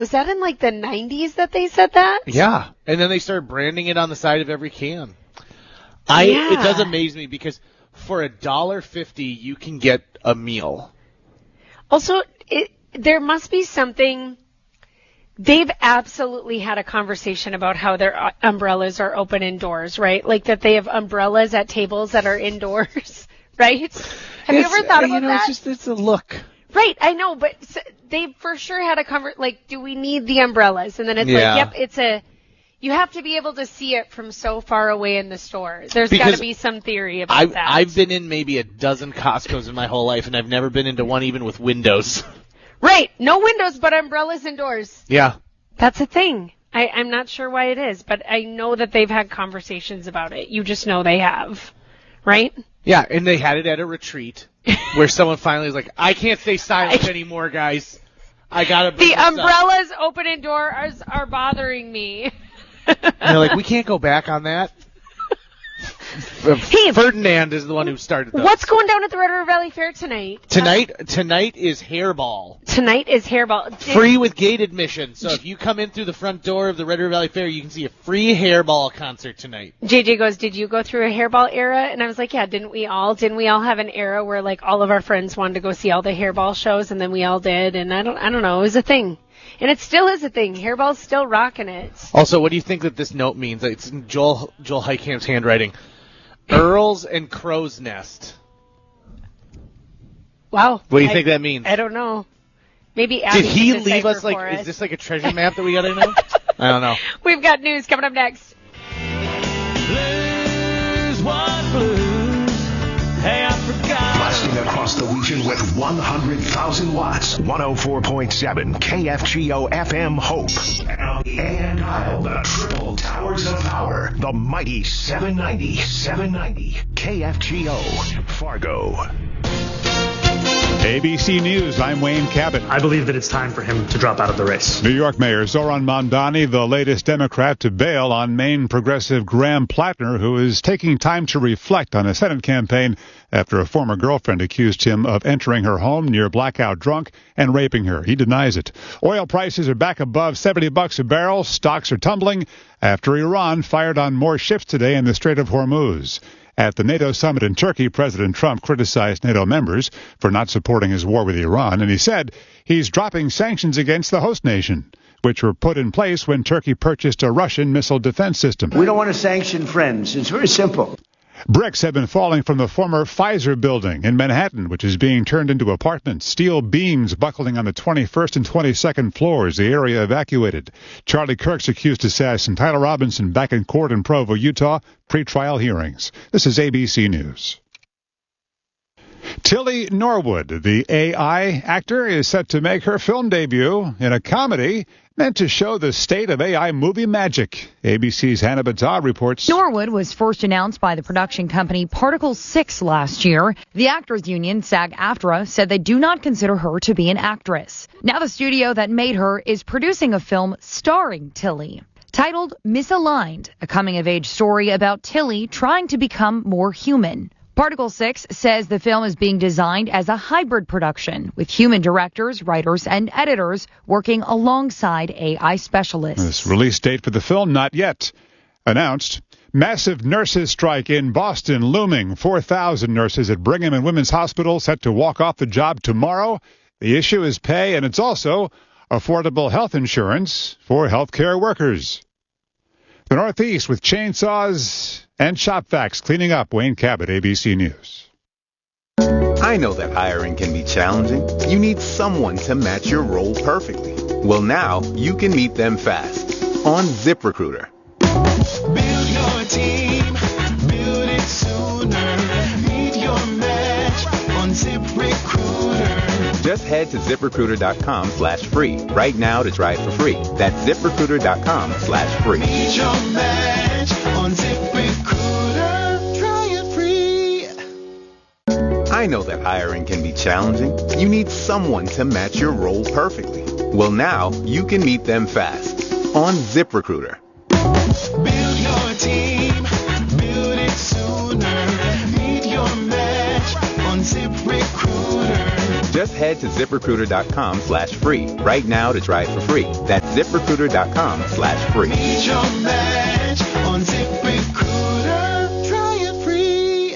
Was that in like the 90s that they said that? Yeah. And then they started branding it on the side of every can. It does amaze me because for $1.50 you can get a meal. Also, there must be something. They've absolutely had a conversation about how their umbrellas are open indoors, right? Like that they have umbrellas at tables that are indoors, right? Have you ever thought about that? It's a look. Right, I know, but they for sure had a like, do we need the umbrellas? And then it's like, yep, you have to be able to see it from so far away in the store. There's got to be some theory about that. I've been in maybe a dozen Costco's in my whole life, and I've never been into one even with windows. Right, no windows, but umbrellas indoors. Yeah. That's a thing. I'm not sure why it is, but I know that they've had conversations about it. You just know they have, right? Yeah, and they had it at a retreat where someone finally was like, I can't stay silent anymore, guys. I gotta bring the umbrellas open indoors are bothering me. And they're like, we can't go back on that. Hey, Ferdinand is the one who started those. What's going down at the Red River Valley Fair tonight? Tonight is Hairball. Tonight is Hairball. Free with gate admission. So if you come in through the front door of the Red River Valley Fair, you can see a free Hairball concert tonight. JJ goes, did you go through a Hairball era? And I was like, yeah, didn't we all have an era where like all of our friends wanted to go see all the Hairball shows, and then we all did, and I don't know, it was a thing. And it still is a thing. Hairball's still rocking it. Also, what do you think that this note means? It's in Joel Heikamp's handwriting. Earls and Crow's Nest. Wow. What do you think that means? I don't know. Maybe Abby did he leave us like? Is this like a treasure map that we gotta know? I don't know. We've got news coming up next. Blues, what blues? Hey, I forgot. Blasting across the region with 100,000 watts. 104.7 KFGO FM Hope. And dial the triple towers of power. The mighty 790 KFGO Fargo. ABC News, I'm Wayne Cabot. I believe that it's time for him to drop out of the race. New York Mayor Zoran Mondani, the latest Democrat to bail on Maine progressive Graham Plattner, who is taking time to reflect on a Senate campaign after a former girlfriend accused him of entering her home near blackout drunk and raping her. He denies it. Oil prices are back above $70 a barrel. Stocks are tumbling after Iran fired on more ships today in the Strait of Hormuz. At the NATO summit in Turkey, President Trump criticized NATO members for not supporting his war with Iran, and he said he's dropping sanctions against the host nation, which were put in place when Turkey purchased a Russian missile defense system. We don't want to sanction friends. It's very simple. Bricks have been falling from the former Pfizer building in Manhattan, which is being turned into apartments. Steel beams buckling on the 21st and 22nd floors. The area evacuated. Charlie Kirk's accused assassin Tyler Robinson back in court in Provo, Utah. Pre-trial hearings. This is ABC News. Tilly Norwood, the AI actor, is set to make her film debut in a comedy meant to show the state of AI movie magic. ABC's Hannah Battah reports. Norwood was first announced by the production company Particle 6 last year. The actors union, SAG-AFTRA, said they do not consider her to be an actress. Now the studio that made her is producing a film starring Tilly, titled Misaligned, a coming-of-age story about Tilly trying to become more human. Particle 6 says the film is being designed as a hybrid production with human directors, writers, and editors working alongside AI specialists. This release date for the film, not yet announced. Massive nurses strike in Boston looming. 4,000 nurses at Brigham and Women's Hospital set to walk off the job tomorrow. The issue is pay, and it's also affordable health insurance for healthcare workers. The Northeast with chainsaws and shop vacs cleaning up. Wayne Cabot, ABC News. I know that hiring can be challenging. You need someone to match your role perfectly. Well, now you can meet them fast on ZipRecruiter. Build your team, build it sooner. Meet your match on ZipRecruiter. Just head to ZipRecruiter.com/free right now to try it for free. That's ZipRecruiter.com/free. Meet your match on ZipRecruiter. Try it free. I know that hiring can be challenging. You need someone to match your role perfectly. Well, now you can meet them fast on ZipRecruiter. Build your team, build it sooner. Meet your match on ZipRecruiter. Just head to ZipRecruiter.com/free right now to try it for free. That's ZipRecruiter.com/free. Meet your match on ZipRecruiter. Try it free.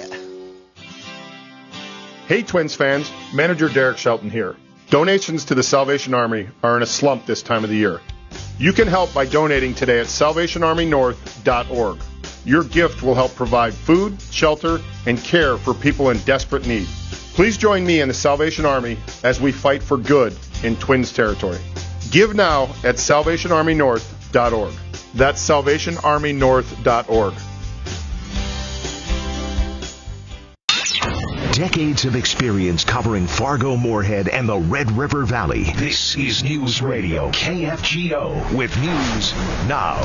Hey Twins fans, manager Derek Shelton here. Donations to the Salvation Army are in a slump this time of the year. You can help by donating today at SalvationArmyNorth.org. Your gift will help provide food, shelter, and care for people in desperate need. Please join me and the Salvation Army as we fight for good in Twins territory. Give now at SalvationArmyNorth.org. That's SalvationArmyNorth.org. Decades of experience covering Fargo, Moorhead, and the Red River Valley. This is News Radio KFGO with news now.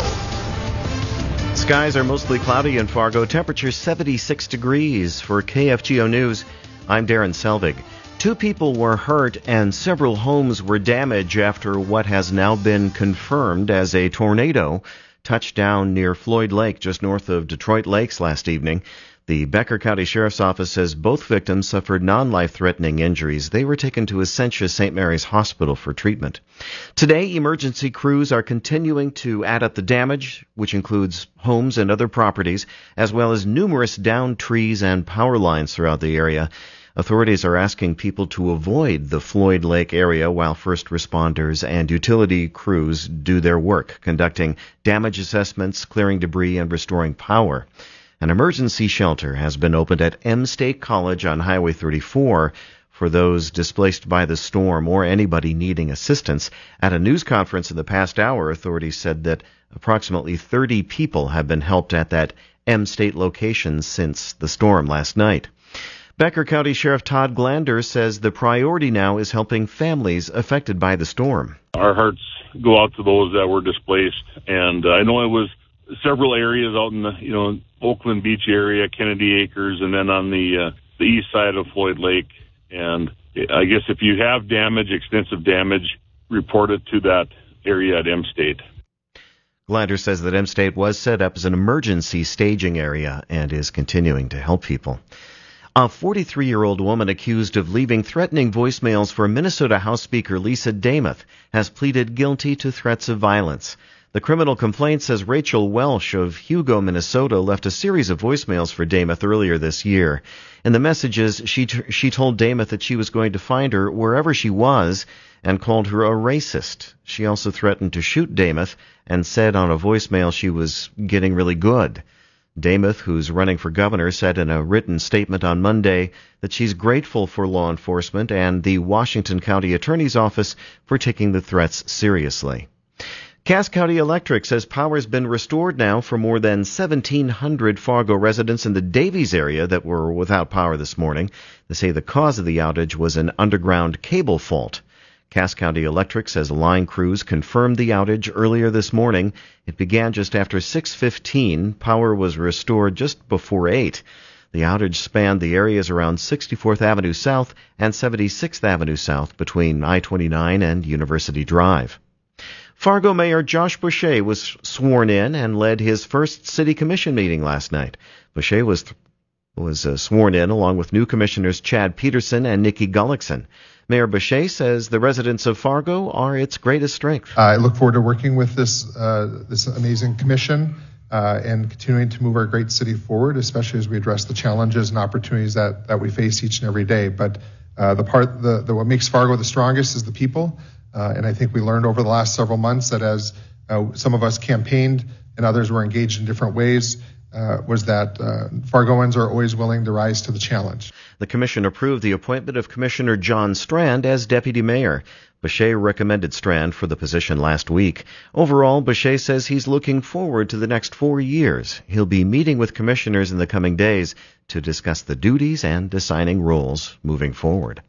Skies are mostly cloudy in Fargo. Temperature 76 degrees for KFGO News. I'm Darren Selvig. 2 people were hurt and several homes were damaged after what has now been confirmed as a tornado touched down near Floyd Lake, just north of Detroit Lakes last evening. The Becker County Sheriff's Office says both victims suffered non-life-threatening injuries. They were taken to Essentia St. Mary's Hospital for treatment. Today, emergency crews are continuing to add up the damage, which includes homes and other properties, as well as numerous downed trees and power lines throughout the area. Authorities are asking people to avoid the Floyd Lake area while first responders and utility crews do their work, conducting damage assessments, clearing debris, and restoring power. An emergency shelter has been opened at M State College on Highway 34 for those displaced by the storm or anybody needing assistance. At a news conference in the past hour, authorities said that approximately 30 people have been helped at that M State location since the storm last night. Becker County Sheriff Todd Glander says the priority now is helping families affected by the storm. Our hearts go out to those that were displaced, and I know it was several areas out in the, Oakland Beach area, Kennedy Acres, and then on the east side of Floyd Lake. And I guess if you have damage, extensive damage, report it to that area at M State. Glander says that M State was set up as an emergency staging area and is continuing to help people. A 43-year-old woman accused of leaving threatening voicemails for Minnesota House Speaker Lisa Demuth has pleaded guilty to threats of violence. The criminal complaint says Rachel Welsh of Hugo, Minnesota, left a series of voicemails for Demuth earlier this year. In the messages, she told Demuth that she was going to find her wherever she was and called her a racist. She also threatened to shoot Demuth and said on a voicemail she was getting really good. Demuth, who's running for governor, said in a written statement on Monday that she's grateful for law enforcement and the Washington County Attorney's Office for taking the threats seriously. Cass County Electric says power has been restored now for more than 1,700 Fargo residents in the Davies area that were without power this morning. They say the cause of the outage was an underground cable fault. Cass County Electric says line crews confirmed the outage earlier this morning. It began just after 6:15. Power was restored just before 8. The outage spanned the areas around 64th Avenue South and 76th Avenue South between I-29 and University Drive. Fargo Mayor Josh Boucher was sworn in and led his first city commission meeting last night. Boucher was sworn in along with new commissioners Chad Peterson and Nikki Gullickson. Mayor Boucher says the residents of Fargo are its greatest strength. I look forward to working with this amazing commission and continuing to move our great city forward, especially as we address the challenges and opportunities that we face each and every day. But what makes Fargo the strongest is the people. And I think we learned over the last several months that as some of us campaigned and others were engaged in different ways, was that Fargoans are always willing to rise to the challenge. The commission approved the appointment of Commissioner John Strand as deputy mayor. Boucher recommended Strand for the position last week. Overall, Boucher says he's looking forward to the next 4 years. He'll be meeting with commissioners in the coming days to discuss the duties and assigning roles moving forward.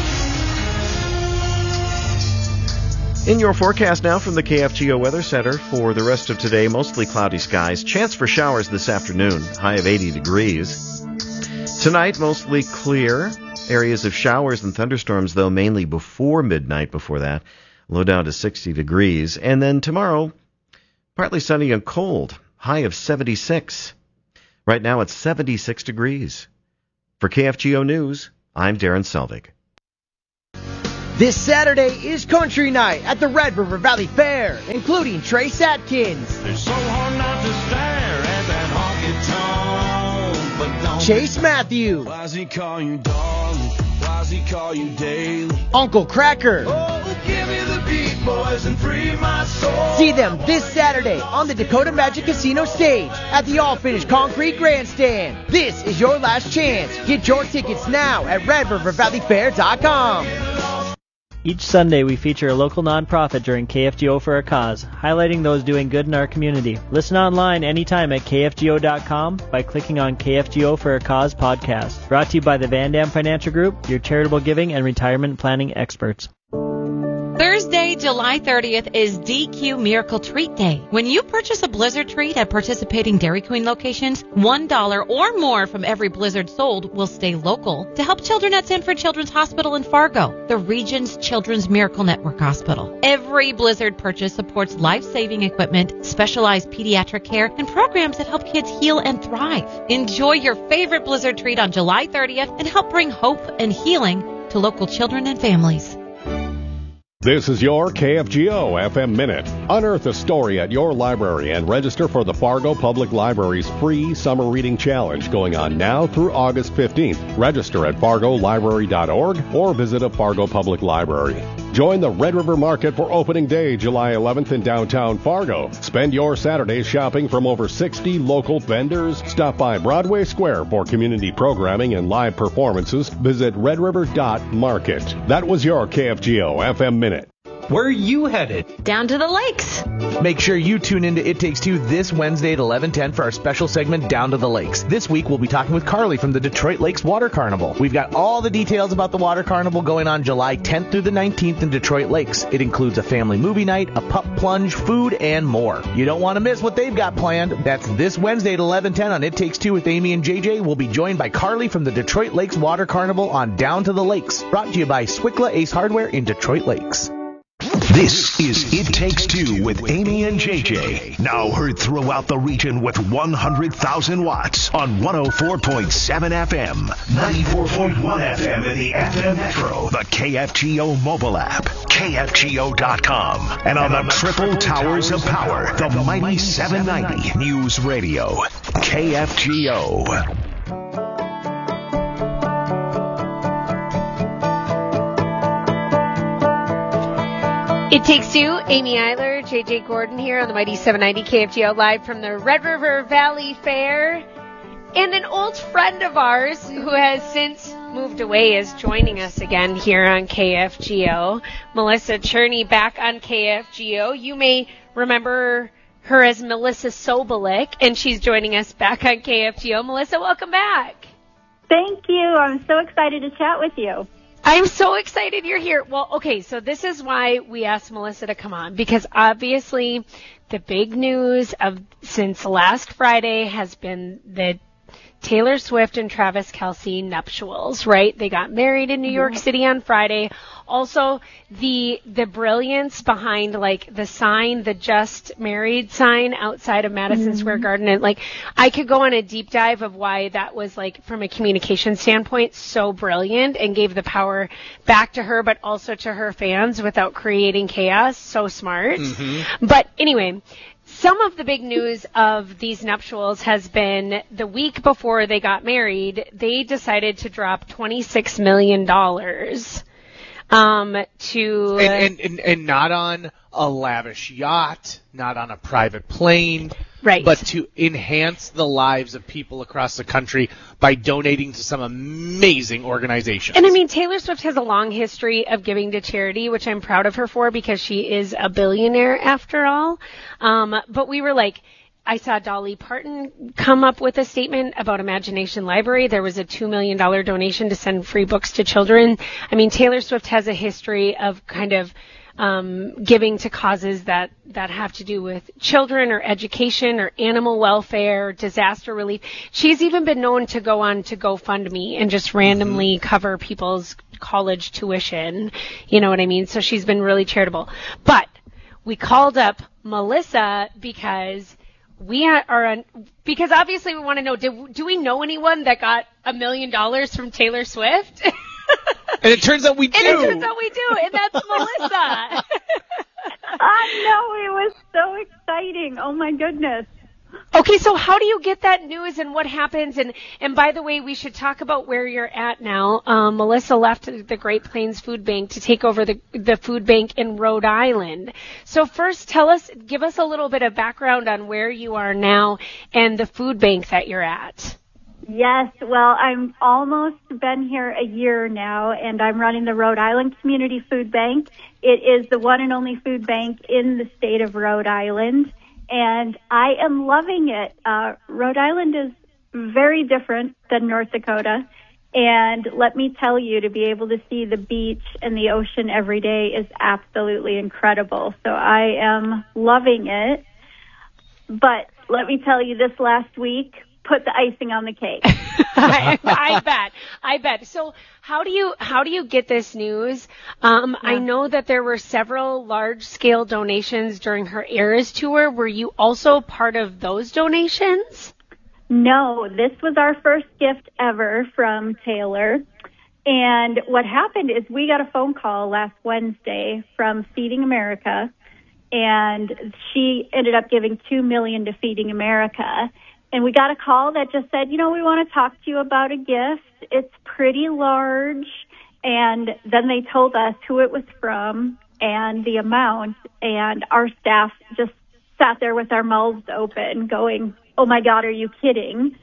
In your forecast now from the KFGO Weather Center for the rest of today, mostly cloudy skies. Chance for showers this afternoon, high of 80 degrees. Tonight, mostly clear. Areas of showers and thunderstorms, though, mainly before midnight before that. Low down to 60 degrees. And then tomorrow, partly sunny and cold, high of 76. Right now, it's 76 degrees. For KFGO News, I'm Darren Selvig. This Saturday is Country Night at the Red River Valley Fair, including Trace Atkins, It's so hard not to stare at that honky tonk, but don't Chase Matthews, Why does he call you darling? Why does he call you daily? Uncle Cracker. Oh, give me the beat, boys, and free my soul. See them this Saturday on the Dakota Magic Casino stage at the all-finished concrete grandstand. This is your last chance. Get your tickets now at RedRiverValleyFair.com. Each Sunday, we feature a local nonprofit during KFGO for a Cause, highlighting those doing good in our community. Listen online anytime at KFGO.com by clicking on KFGO for a Cause podcast. Brought to you by the Van Dam Financial Group, your charitable giving and retirement planning experts. Thursday, July 30th is DQ Miracle Treat Day. When you purchase a Blizzard treat at participating Dairy Queen locations, $1 or more from every Blizzard sold will stay local to help children at Sanford Children's Hospital in Fargo, the region's Children's Miracle Network hospital. Every Blizzard purchase supports life-saving equipment, specialized pediatric care, and programs that help kids heal and thrive. Enjoy your favorite Blizzard treat on July 30th and help bring hope and healing to local children and families. This is your KFGO FM Minute. Unearth a story at your library and register for the Fargo Public Library's free Summer Reading Challenge going on now through August 15th. Register at fargolibrary.org or visit a Fargo Public Library. Join the Red River Market for opening day, July 11th in downtown Fargo. Spend your Saturdays shopping from over 60 local vendors. Stop by Broadway Square for community programming and live performances. Visit redriver.market. That was your KFGO FM Minute. Where are you headed? Down to the lakes. Make sure you tune into It Takes Two this Wednesday at 11:10 for our special segment, Down to the Lakes. This week, we'll be talking with Carly from the Detroit Lakes Water Carnival. We've got all the details about the Water Carnival going on July 10th through the 19th in Detroit Lakes. It includes a family movie night, a pup plunge, food, and more. You don't want to miss what they've got planned. That's this Wednesday at 11:10 on It Takes Two with Amy and JJ. We'll be joined by Carly from the Detroit Lakes Water Carnival on Down to the Lakes. Brought to you by Swickla Ace Hardware in Detroit Lakes. This is It Takes Two with Amy and JJ. Now heard throughout the region with 100,000 watts on 104.7 FM, 94.1 FM in the FM Metro, the KFGO mobile app, KFGO.com, and on the Triple Towers of Power, the mighty 790 News Radio, KFGO. It Takes Two, Amy Eiler, JJ Gordon here on the mighty 790 KFGO live from the Red River Valley Fair. And an old friend of ours who has since moved away is joining us again here on KFGO. Melissa Cherney back on KFGO. You may remember her as Melissa Sobolik, and she's joining us back on KFGO. Melissa, welcome back. Thank you. I'm so excited to chat with you. I'm so excited you're here. Well, okay, so this is why we asked Melissa to come on, because obviously the big news of since last Friday has been the Taylor Swift and Travis Kelce nuptials, right? They got married in New York City on Friday. Also, the brilliance behind, like, the sign, the just married sign outside of Madison Square Garden. And, like, I could go on a deep dive of why that was, like, from a communication standpoint, so brilliant and gave the power back to her, but also to her fans without creating chaos. So smart. But anyway, some of the big news of these nuptials has been the week before they got married, they decided to drop $26 million to and not on a lavish yacht, not on a private plane, right? But to enhance the lives of people across the country by donating to some amazing organizations. And I mean, Taylor Swift has a long history of giving to charity, which I'm proud of her for because she is a billionaire after all. But we were like, I saw Dolly Parton come up with a statement about Imagination Library. There was a $2 million donation to send free books to children. I mean, Taylor Swift has a history of kind of giving to causes that have to do with children or education or animal welfare, disaster relief. She's even been known to go on to GoFundMe and just randomly cover people's college tuition. You know what I mean? So she's been really charitable. But we called up Melissa because because obviously we want to know, do we know anyone that got $1 million from Taylor Swift? And it turns out we do. And that's Melissa. I know, it was so exciting. Oh my goodness. Okay, so how do you get that news and what happens? And by the way, we should talk about where you're at now. Melissa left the Great Plains Food Bank to take over the food bank in Rhode Island. So first, give us a little bit of background on where you are now and the food bank that you're at. Yes, well, I'm almost been here a year now, and I'm running the Rhode Island Community Food Bank. It is the one and only food bank in the state of Rhode Island, and I am loving it. Rhode Island is very different than North Dakota, and let me tell you, to be able to see the beach and the ocean every day is absolutely incredible. So I am loving it, but let me tell you, this last week put the icing on the cake. I bet. So how do you get this news? I know that there were several large scale donations during her Eras tour. Were you also part of those donations? No, this was our first gift ever from Taylor. And what happened is we got a phone call last Wednesday from Feeding America, and she ended up giving $2 million to Feeding America. And we got a call that just said, we want to talk to you about a gift. It's pretty large. And then they told us who it was from and the amount. And our staff just sat there with our mouths open going, oh, my God, are you kidding?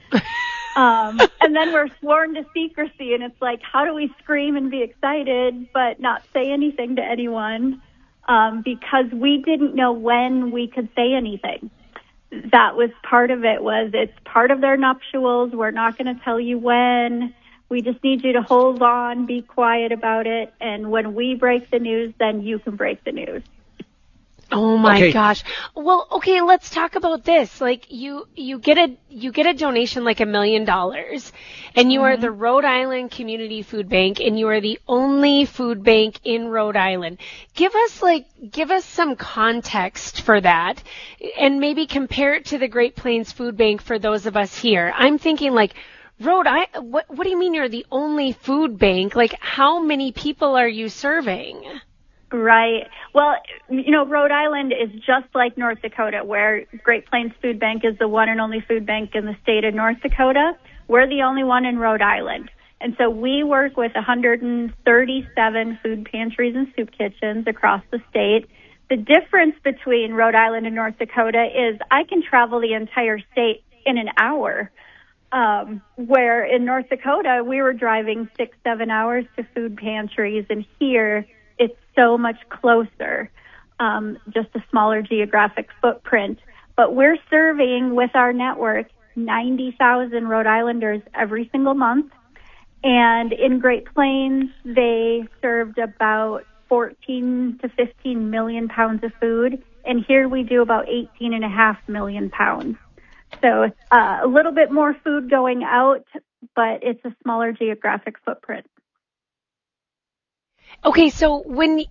And then we're sworn to secrecy. And it's like, how do we scream and be excited but not say anything to anyone? Because we didn't know when we could say anything. That was part of it. It's part of their nuptials. We're not going to tell you when. We just need you to hold on, be quiet about it, and when we break the news, then you can break the news. Oh my gosh. Well, okay, let's talk about this. Like you get a donation like $1 million, and you are the Rhode Island Community Food Bank, and you are the only food bank in Rhode Island. Give us some context for that, and maybe compare it to the Great Plains Food Bank for those of us here. I'm thinking like, what do you mean you're the only food bank? Like, how many people are you serving? Right. Well, Rhode Island is just like North Dakota, where Great Plains Food Bank is the one and only food bank in the state of North Dakota. We're the only one in Rhode Island. And so we work with 137 food pantries and soup kitchens across the state. The difference between Rhode Island and North Dakota is I can travel the entire state in an hour, where in North Dakota we were driving 6-7 hours to food pantries, and here it's so much closer, just a smaller geographic footprint. But we're serving with our network 90,000 Rhode Islanders every single month. And in Great Plains, they served about 14 to 15 million pounds of food. And here we do about 18.5 million pounds. So a little bit more food going out, but it's a smaller geographic footprint. Okay, so when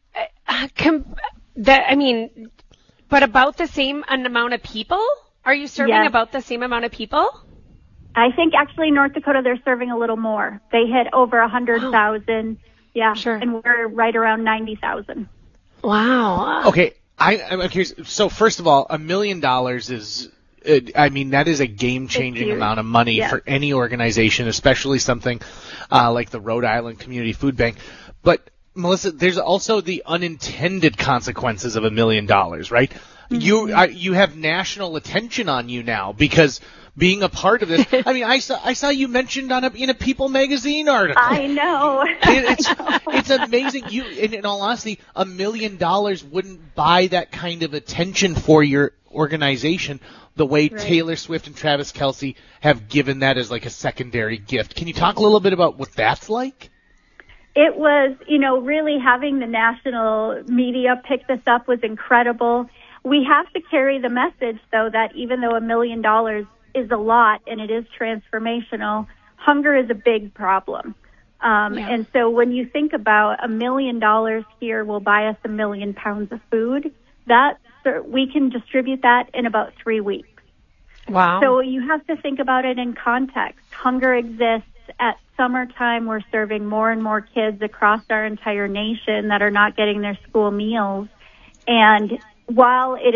but about the same amount of people? Are you serving about the same amount of people? I think actually North Dakota, they're serving a little more. They hit over 100,000. Yeah, sure. And we're right around 90,000. Wow. Okay, I'm curious. So first of all, $1 million is, that is a game-changing amount of money for any organization, especially something like the Rhode Island Community Food Bank. But, Melissa, there's also the unintended consequences of $1 million, right? Mm-hmm. You have national attention on you now because being a part of this. I saw you mentioned in a People magazine article. I know. It's amazing. In all honesty, $1 million wouldn't buy that kind of attention for your organization the way Taylor Swift and Travis Kelce have given that as like a secondary gift. Can you talk a little bit about what that's like? It was, really having the national media pick this up was incredible. We have to carry the message, though, that even though $1 million is a lot and it is transformational, hunger is a big problem. And so when you think about $1 million here will buy us 1 million pounds of food, we can distribute that in about 3 weeks. Wow. So you have to think about it in context. Hunger exists at summertime, we're serving more and more kids across our entire nation that are not getting their school meals. And while it